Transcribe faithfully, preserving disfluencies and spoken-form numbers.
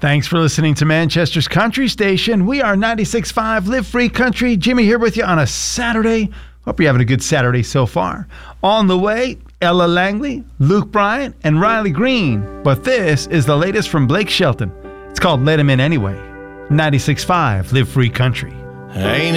Thanks for listening to Manchester's Country Station. We are ninety-six point five Live Free Country. Jimmy here with you on a Saturday. Hope you're having a good Saturday so far. On the way, Ella Langley, Luke Bryant, and Riley Green. But this is the latest from Blake Shelton. It's called Let Him In Anyway. ninety-six point five Live Free Country. Ain't